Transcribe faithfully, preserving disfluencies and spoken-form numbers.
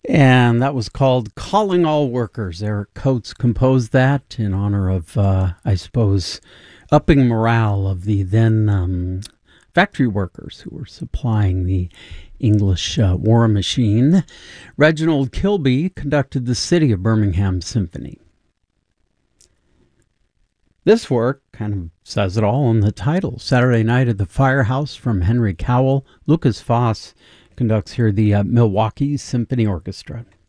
And that was called Calling All Workers. Eric Coates composed that in honor of, uh, I suppose, upping morale of the then um, factory workers who were supplying the English uh, war machine. Reginald Kilby conducted the City of Birmingham Symphony. This work kind of says it all in the title. Saturday Night at the Firehouse from Henry Cowell. Lucas Foss conducts here the uh, Milwaukee Symphony Orchestra.